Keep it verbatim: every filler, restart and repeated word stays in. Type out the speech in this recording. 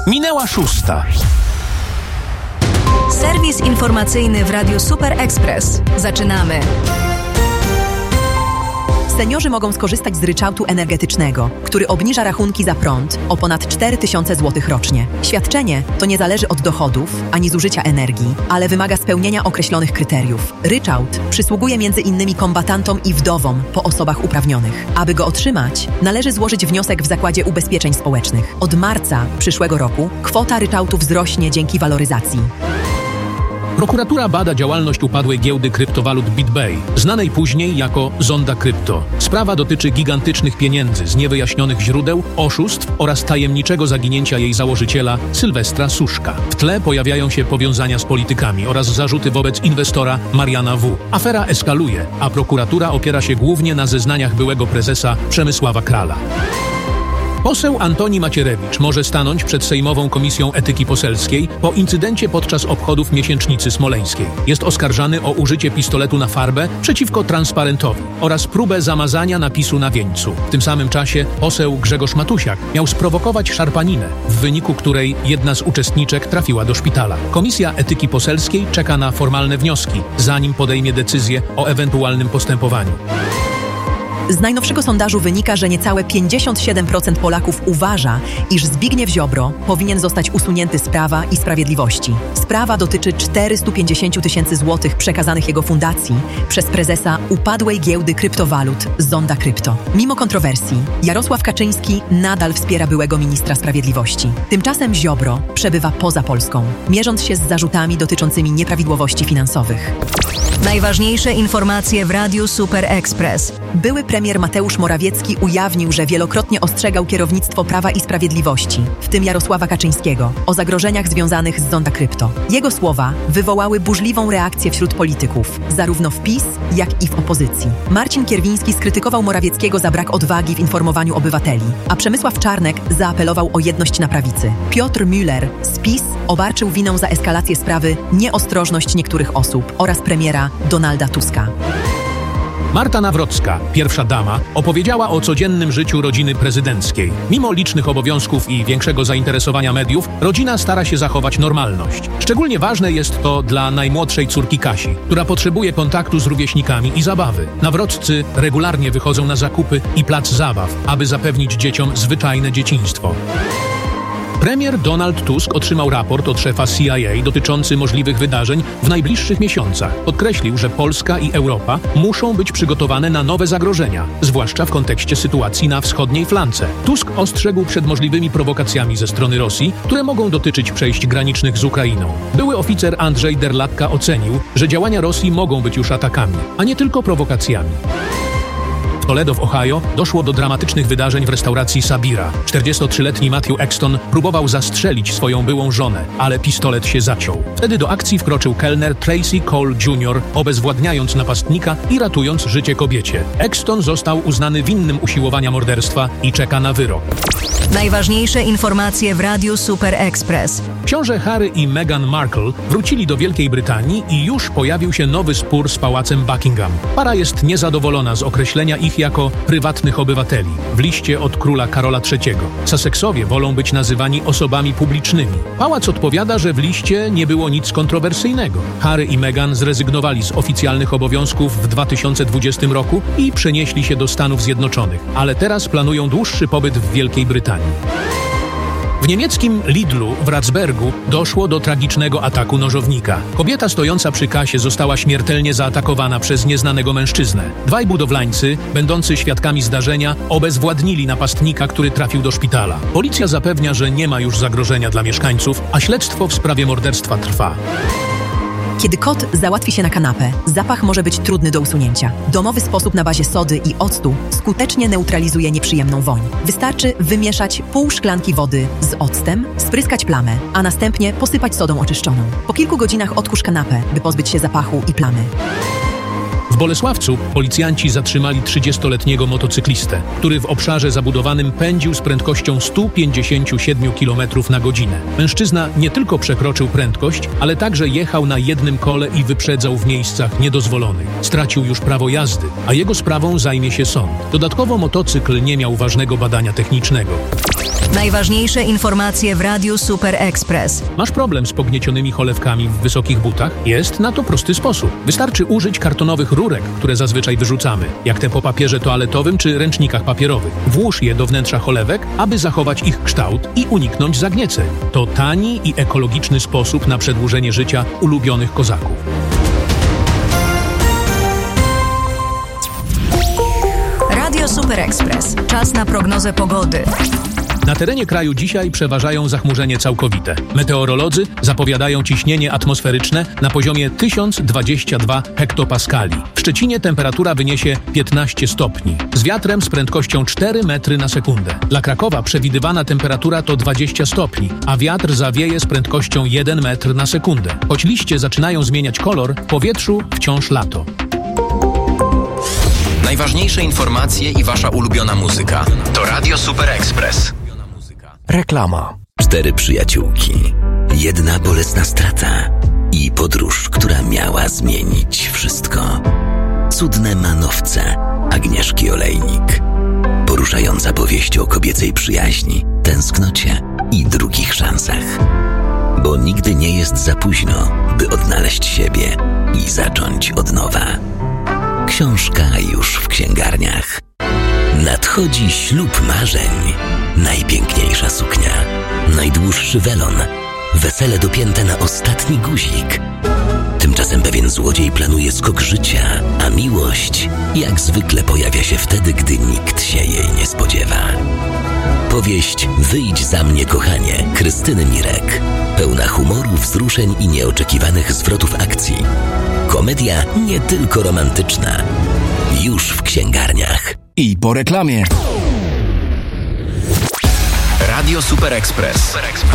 Minęła szósta. Serwis informacyjny w Radiu Super Express. Zaczynamy. Seniorzy mogą skorzystać z ryczałtu energetycznego, który obniża rachunki za prąd o ponad cztery tysiące złotych rocznie. Świadczenie to nie zależy od dochodów ani zużycia energii, ale wymaga spełnienia określonych kryteriów. Ryczałt przysługuje między innymi kombatantom i wdowom po osobach uprawnionych. Aby go otrzymać, należy złożyć wniosek w Zakładzie Ubezpieczeń Społecznych. Od marca przyszłego roku kwota ryczałtu wzrośnie dzięki waloryzacji. Prokuratura bada działalność upadłej giełdy kryptowalut BitBay, znanej później jako Zonda Krypto. Sprawa dotyczy gigantycznych pieniędzy z niewyjaśnionych źródeł, oszustw oraz tajemniczego zaginięcia jej założyciela Sylwestra Suszka. W tle pojawiają się powiązania z politykami oraz zarzuty wobec inwestora Mariana W. Afera eskaluje, a prokuratura opiera się głównie na zeznaniach byłego prezesa Przemysława Krala. Poseł Antoni Macierewicz może stanąć przed Sejmową Komisją Etyki Poselskiej po incydencie podczas obchodów miesięcznicy smoleńskiej. Jest oskarżany o użycie pistoletu na farbę przeciwko transparentowi oraz próbę zamazania napisu na wieńcu. W tym samym czasie poseł Grzegorz Matusiak miał sprowokować szarpaninę, w wyniku której jedna z uczestniczek trafiła do szpitala. Komisja Etyki Poselskiej czeka na formalne wnioski, zanim podejmie decyzję o ewentualnym postępowaniu. Z najnowszego sondażu wynika, że niecałe pięćdziesiąt siedem procent Polaków uważa, iż Zbigniew Ziobro powinien zostać usunięty z Prawa i Sprawiedliwości. Sprawa dotyczy czterystu pięćdziesięciu tysięcy złotych przekazanych jego fundacji przez prezesa upadłej giełdy kryptowalut Zonda Krypto. Mimo kontrowersji, Jarosław Kaczyński nadal wspiera byłego ministra sprawiedliwości. Tymczasem Ziobro przebywa poza Polską, mierząc się z zarzutami dotyczącymi nieprawidłowości finansowych. Najważniejsze informacje w Radiu Super Express. Były premier Mateusz Morawiecki ujawnił, że wielokrotnie ostrzegał kierownictwo Prawa i Sprawiedliwości, w tym Jarosława Kaczyńskiego, o zagrożeniach związanych z Zonda Krypto. Jego słowa wywołały burzliwą reakcję wśród polityków, zarówno w PiS, jak i w opozycji. Marcin Kierwiński skrytykował Morawieckiego za brak odwagi w informowaniu obywateli, a Przemysław Czarnek zaapelował o jedność na prawicy. Piotr Müller z PiS obarczył winą za eskalację sprawy nieostrożność niektórych osób oraz premiera Donalda Tuska. Marta Nawrocka, pierwsza dama, opowiedziała o codziennym życiu rodziny prezydenckiej. Mimo licznych obowiązków i większego zainteresowania mediów, rodzina stara się zachować normalność. Szczególnie ważne jest to dla najmłodszej córki Kasi, która potrzebuje kontaktu z rówieśnikami i zabawy. Nawroccy regularnie wychodzą na zakupy i plac zabaw, aby zapewnić dzieciom zwyczajne dzieciństwo. Premier Donald Tusk otrzymał raport od szefa C I A dotyczący możliwych wydarzeń w najbliższych miesiącach. Podkreślił, że Polska i Europa muszą być przygotowane na nowe zagrożenia, zwłaszcza w kontekście sytuacji na wschodniej flance. Tusk ostrzegł przed możliwymi prowokacjami ze strony Rosji, które mogą dotyczyć przejść granicznych z Ukrainą. Były oficer Andrzej Derlatka ocenił, że działania Rosji mogą być już atakami, a nie tylko prowokacjami. W Toledo w Ohio doszło do dramatycznych wydarzeń w restauracji Sabira. czterdziestotrzyletni Matthew Exton próbował zastrzelić swoją byłą żonę, ale pistolet się zaciął. Wtedy do akcji wkroczył kelner Tracy Cole junior, obezwładniając napastnika i ratując życie kobiecie. Exton został uznany winnym usiłowania morderstwa i czeka na wyrok. Najważniejsze informacje w Radiu Super Express. Książę Harry i Meghan Markle wrócili do Wielkiej Brytanii i już pojawił się nowy spór z pałacem Buckingham. Para jest niezadowolona z określenia ich jako prywatnych obywateli w liście od króla Karola trzeciego. Sussexowie wolą być nazywani osobami publicznymi. Pałac odpowiada, że w liście nie było nic kontrowersyjnego. Harry i Meghan zrezygnowali z oficjalnych obowiązków w dwa tysiące dwudziestym roku i przenieśli się do Stanów Zjednoczonych, ale teraz planują dłuższy pobyt w Wielkiej Brytanii. W niemieckim Lidlu w Ratzbergu doszło do tragicznego ataku nożownika. Kobieta stojąca przy kasie została śmiertelnie zaatakowana przez nieznanego mężczyznę. Dwaj budowlańcy, będący świadkami zdarzenia, obezwładnili napastnika, który trafił do szpitala. Policja zapewnia, że nie ma już zagrożenia dla mieszkańców, a śledztwo w sprawie morderstwa trwa. Kiedy kot załatwi się na kanapę, zapach może być trudny do usunięcia. Domowy sposób na bazie sody i octu skutecznie neutralizuje nieprzyjemną woń. Wystarczy wymieszać pół szklanki wody z octem, spryskać plamę, a następnie posypać sodą oczyszczoną. Po kilku godzinach odkurz kanapę, by pozbyć się zapachu i plamy. W Bolesławcu policjanci zatrzymali trzydziestoletniego motocyklistę, który w obszarze zabudowanym pędził z prędkością sto pięćdziesiąt siedem kilometrów na godzinę. Mężczyzna nie tylko przekroczył prędkość, ale także jechał na jednym kole i wyprzedzał w miejscach niedozwolonych. Stracił już prawo jazdy, a jego sprawą zajmie się sąd. Dodatkowo motocykl nie miał ważnego badania technicznego. Najważniejsze informacje w Radiu Super Express. Masz problem z pogniecionymi cholewkami w wysokich butach? Jest na to prosty sposób. Wystarczy użyć kartonowych rurek, które zazwyczaj wyrzucamy, jak te po papierze toaletowym czy ręcznikach papierowych. Włóż je do wnętrza cholewek, aby zachować ich kształt i uniknąć zagnieceń. To tani i ekologiczny sposób na przedłużenie życia ulubionych kozaków. Radio Super Express. Czas na prognozę pogody. Na terenie kraju dzisiaj przeważają zachmurzenie całkowite. Meteorolodzy zapowiadają ciśnienie atmosferyczne na poziomie tysiąc dwadzieścia dwa hektopaskali. W Szczecinie temperatura wyniesie piętnaście stopni, z wiatrem z prędkością cztery metry na sekundę. Dla Krakowa przewidywana temperatura to dwadzieścia stopni, a wiatr zawieje z prędkością jeden metr na sekundę. Choć liście zaczynają zmieniać kolor, w powietrzu wciąż lato. Najważniejsze informacje i wasza ulubiona muzyka to Radio Super Express. Reklama. Cztery przyjaciółki, jedna bolesna strata i podróż, która miała zmienić wszystko. Cudne manowce Agnieszki Olejnik. Poruszająca powieść o kobiecej przyjaźni, tęsknocie i drugich szansach. Bo nigdy nie jest za późno, by odnaleźć siebie i zacząć od nowa. Książka już w księgarniach. Nadchodzi ślub marzeń. Najpiękniejsza suknia, najdłuższy welon, wesele dopięte na ostatni guzik. Tymczasem pewien złodziej planuje skok życia, a miłość jak zwykle pojawia się wtedy, gdy nikt się jej nie spodziewa. Powieść Wyjdź za mnie, kochanie, Krystyny Mirek. Pełna humoru, wzruszeń i nieoczekiwanych zwrotów akcji. Komedia nie tylko romantyczna. Już w księgarniach. I po reklamie. Radio Super Express.